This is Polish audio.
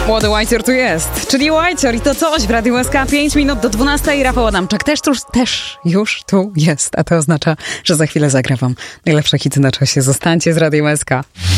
Młody Łajcior tu jest, czyli Łajcior i to coś w Radiu SK. 5 minut do 12. Rafał Adamczak też już tu jest, a to oznacza, że za chwilę zagram wam najlepsze hity na czasie. Zostańcie z Radiem SK.